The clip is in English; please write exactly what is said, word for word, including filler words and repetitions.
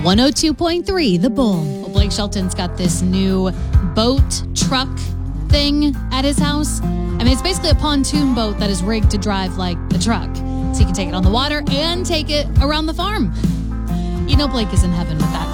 one oh two point three The Bull. Well, Blake Shelton's got this new boat truck thing at his house. I mean, it's basically a pontoon boat that is rigged to drive like a truck. So you can take it on the water and take it around the farm. You know Blake is in heaven with that.